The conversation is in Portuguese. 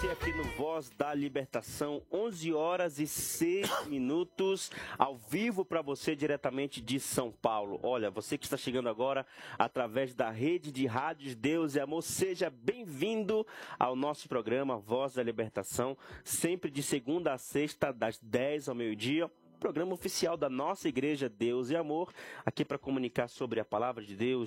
você aqui no Voz da Libertação, 11 horas e 6 minutos, ao vivo para você diretamente de São Paulo. Olha, você que está chegando agora através da rede de rádios Deus e Amor, seja bem-vindo ao nosso programa Voz da Libertação, sempre de segunda a sexta, das 10 ao meio-dia. Programa oficial da nossa igreja Deus e Amor, aqui para comunicar sobre a palavra de Deus,